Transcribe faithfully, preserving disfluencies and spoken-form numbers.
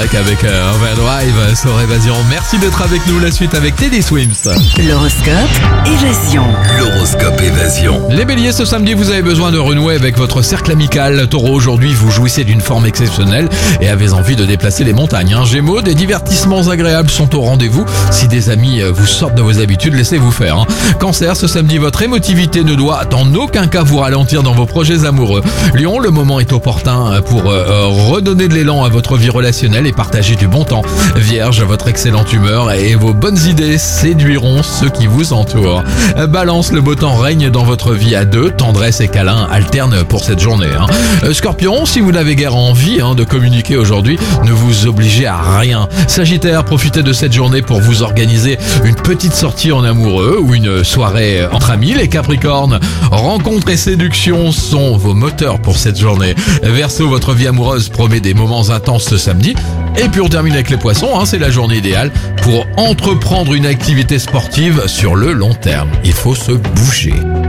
Avec euh, Overdrive sur Évasion. Merci d'être avec nous. La suite avec Teddy Swims. L'horoscope Évasion. L'horoscope Évasion. Les béliers, ce samedi, vous avez besoin de renouer avec votre cercle amical. Taureau, aujourd'hui, vous jouissez d'une forme exceptionnelle et avez envie de déplacer les montagnes. Hein. Gémeaux, des divertissements agréables sont au rendez-vous. Si des amis vous sortent de vos habitudes, laissez-vous faire. Hein. Cancer, ce samedi, votre émotivité ne doit en aucun cas vous ralentir dans vos projets amoureux. Lion, le moment est opportun pour euh, redonner de l'élan à votre vie relationnelle et partager du bon temps. Vierge, votre excellente humeur et vos bonnes idées séduiront ceux qui vous entourent. Balance, le beau temps règne dans votre vie à deux. Tendresse et câlin alternent pour cette journée. Hein. Scorpion, si vous n'avez guère envie hein, de communiquer aujourd'hui, ne vous obligez à rien. Sagittaire, profitez de cette journée pour vous organiser une petite sortie en amoureux ou une soirée entre amis. Les Capricornes, rencontres et séduction sont vos moteurs pour cette journée. Verseau, votre vie amoureuse promet des moments intenses ce samedi. Et puis on termine avec les poissons, hein, c'est la journée idéale pour entreprendre une activité sportive sur le long terme. Il faut se bouger.